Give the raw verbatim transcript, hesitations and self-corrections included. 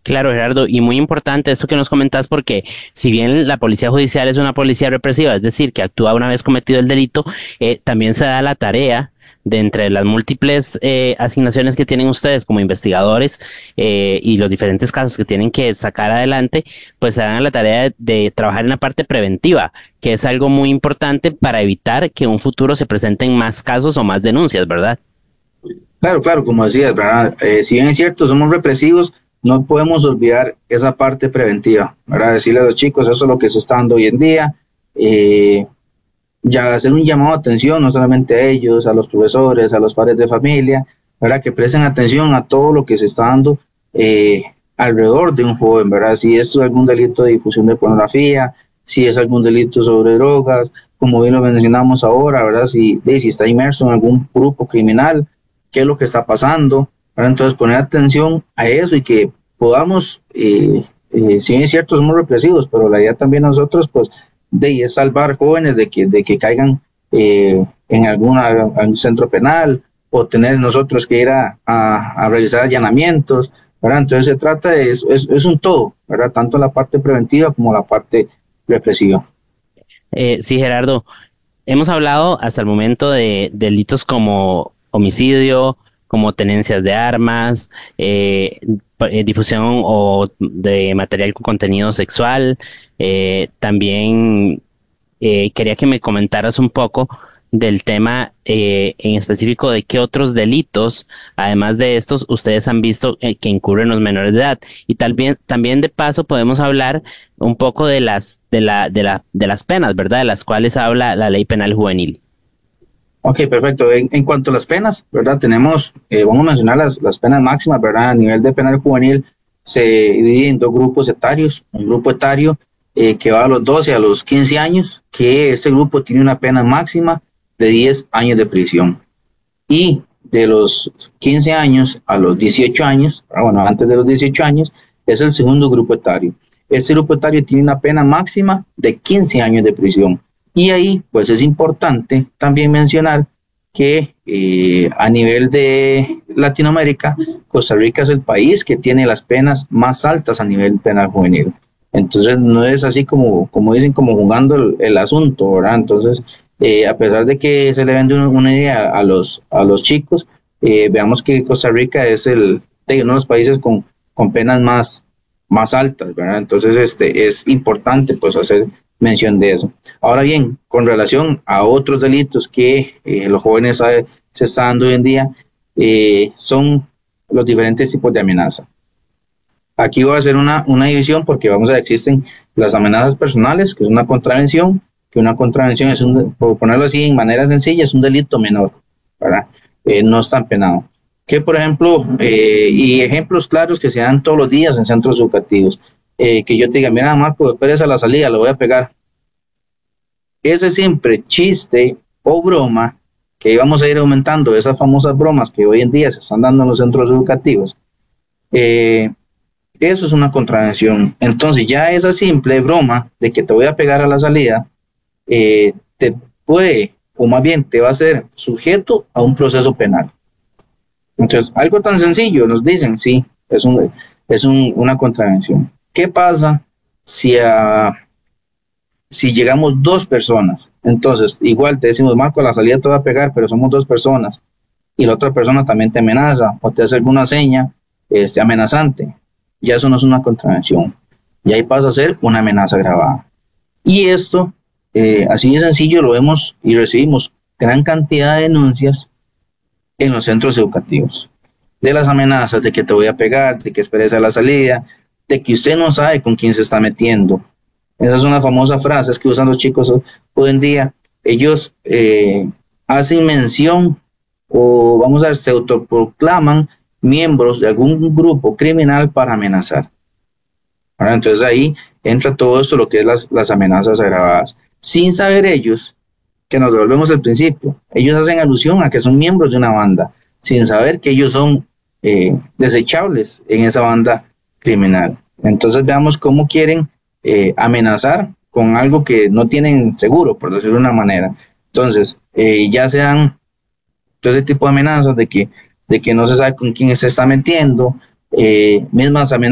Claro, Gerardo, y muy importante esto que nos comentas porque si bien la policía judicial es una policía represiva, es decir, que actúa una vez cometido el delito, eh, también se da la tarea de entre las múltiples eh, asignaciones que tienen ustedes como investigadores eh, y los diferentes casos que tienen que sacar adelante, pues se dan la tarea de, de trabajar en la parte preventiva, que es algo muy importante para evitar que en un futuro se presenten más casos o más denuncias, ¿verdad? Claro, claro, como decías, ¿verdad? Eh, si bien es cierto, somos represivos, no podemos olvidar esa parte preventiva, ¿verdad? Decirle a los chicos, eso es lo que se está dando hoy en día, eh, ya hacer un llamado de atención, no solamente a ellos, a los profesores, a los padres de familia, ¿verdad? Que presten atención a todo lo que se está dando eh, alrededor de un joven, ¿verdad? Si es algún delito de difusión de pornografía, si es algún delito sobre drogas, como bien lo mencionamos ahora, ¿verdad? Si, de, si está inmerso en algún grupo criminal, qué es lo que está pasando, ¿verdad? Entonces poner atención a eso y que podamos, eh, eh, si bien es cierto, somos represivos, pero la idea también nosotros, pues, de es salvar jóvenes de que, de que caigan eh, en alguna, algún centro penal o tener nosotros que ir a, a, a realizar allanamientos, ¿verdad? Entonces se trata de, es, es, es un todo, ¿verdad? Tanto la parte preventiva como la parte represiva. Eh, sí, Gerardo, hemos hablado hasta el momento de delitos como homicidio, como tenencias de armas, eh, pa- eh, difusión o de material con contenido sexual. Eh, también eh, quería que me comentaras un poco del tema eh, en específico de qué otros delitos, además de estos, ustedes han visto eh, que incurren los menores de edad. Y tal bien, también de paso podemos hablar un poco de las, de la, de la, de las penas, ¿verdad? De las cuales habla la ley penal juvenil. Ok, perfecto. En, en cuanto a las penas, ¿verdad? Tenemos, eh, vamos a mencionar las, las penas máximas, ¿verdad? A nivel de penal juvenil se divide en dos grupos etarios. Un grupo etario eh, que va a los doce a los quince años, que este grupo tiene una pena máxima de diez años de prisión. Y de los quince años a los dieciocho años, ah, bueno, antes de los dieciocho años, es el segundo grupo etario. Este grupo etario tiene una pena máxima de quince años de prisión. Y ahí, pues es importante también mencionar que eh, a nivel de Latinoamérica, Costa Rica es el país que tiene las penas más altas a nivel penal juvenil. Entonces, no es así como, como dicen, como jugando el, el asunto, ¿verdad? Entonces, eh, a pesar de que se le vende una, una idea a los, a los chicos, eh, veamos que Costa Rica es el, de uno de los países con, con penas más, más altas, ¿verdad? Entonces, este, es importante pues hacer mención de eso. Ahora bien, con relación a otros delitos que eh, los jóvenes sabe, se están dando hoy en día, eh, son los diferentes tipos de amenaza. Aquí voy a hacer una, una división porque vamos a ver, existen las amenazas personales, que es una contravención, que una contravención es un, por ponerlo así en manera sencilla, es un delito menor, ¿verdad? Eh, no es tan penado. Que por ejemplo, eh, y ejemplos claros que se dan todos los días en centros educativos, eh, que yo te diga, mira, Marco, espérese a la salida, lo voy a pegar. Ese siempre chiste o broma que íbamos a ir aumentando, esas famosas bromas que hoy en día se están dando en los centros educativos, eh, eso es una contravención. Entonces ya esa simple broma de que te voy a pegar a la salida, eh, te puede, o más bien te va a ser sujeto a un proceso penal. Entonces, algo tan sencillo, nos dicen, sí, es, un, es un, una contravención. ¿Qué pasa si, a, si llegamos dos personas? Entonces, igual te decimos, Marco, a la salida te va a pegar, pero somos dos personas y la otra persona también te amenaza o te hace alguna seña este, amenazante. Ya eso no es una contravención. Y ahí pasa a ser una amenaza grabada. Y esto, eh, así de sencillo, lo vemos y recibimos gran cantidad de denuncias en los centros educativos. De las amenazas, de que te voy a pegar, de que esperes a la salida, de que usted no sabe con quién se está metiendo. Esa es una famosa frase que usan los chicos hoy en día. Ellos eh, hacen mención o vamos a ver, se autoproclaman miembros de algún grupo criminal para amenazar. ¿Verdad? Entonces ahí entra todo esto, lo que es las, las amenazas agravadas. Sin saber ellos, que nos devolvemos al principio, ellos hacen alusión a que son miembros de una banda, sin saber que ellos son eh, desechables en esa banda criminal. Entonces veamos cómo quieren eh, amenazar con algo que no tienen seguro, por decirlo de una manera. Entonces, eh, ya sean todo ese tipo de amenazas de que, de que no se sabe con quién se está metiendo, eh, mismas amenazas